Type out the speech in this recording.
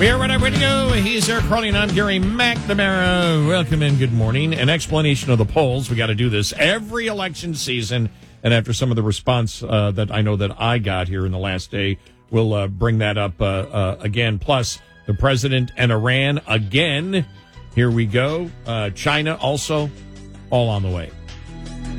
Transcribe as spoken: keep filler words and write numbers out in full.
We are Red Eye Radio. He's Eric Crowley, and I'm Gary McNamara. Welcome and good morning. An explanation of the polls. We got to do this every election season. And after some of the response uh, that I know that I got here in the last day, we'll uh, bring that up uh, uh, again. Plus, the president and Iran again. Here we go. Uh, China also all on the way.